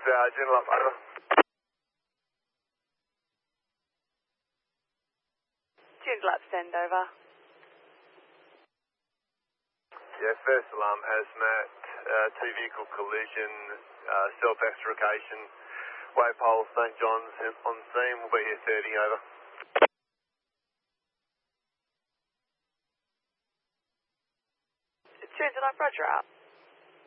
Joondalup, over. Joondalup, send over. Yeah, first alarm hazmat, two vehicle collision, self-extrication, Waypole, St John's on scene, we'll be here 30, over. Joondalup, roger up.